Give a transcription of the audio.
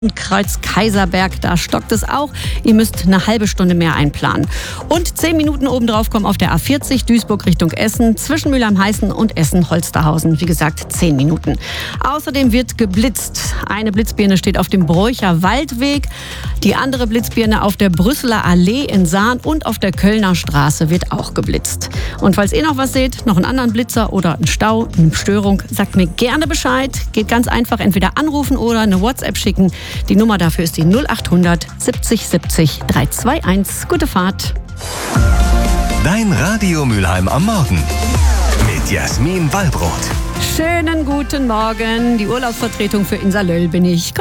Kreuz Kaiserberg, da stockt es auch. Ihr müsst eine halbe Stunde mehr einplanen. Und 10 Minuten obendrauf kommen auf der A40 Duisburg Richtung Essen, zwischen Mülheim-Heißen und Essen-Holsterhausen. Wie gesagt, 10 Minuten. Außerdem wird geblitzt. Eine Blitzbirne steht auf dem Bräucher Waldweg, die andere Blitzbirne auf der Brüsseler Allee in Sahn und auf der Kölner Straße wird auch geblitzt. Und falls ihr noch was seht, noch einen anderen Blitzer oder einen Stau, eine Störung, sagt mir gerne Bescheid. Geht ganz einfach, entweder anrufen oder eine WhatsApp schicken. Die Nummer dafür ist die 0800 70 70 321. Gute Fahrt. Dein Radio Mülheim am Morgen mit Jasmin Wallbrot. Schönen guten Morgen. Die Urlaubsvertretung für Insa Löll bin ich.